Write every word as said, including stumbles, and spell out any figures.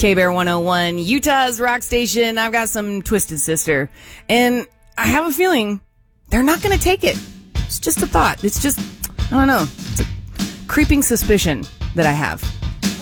K-Bear one oh one, Utah's rock station. I've got some Twisted Sister. And I have a feeling they're not going to take it. It's just a thought. It's just, I don't know. It's a creeping suspicion that I have.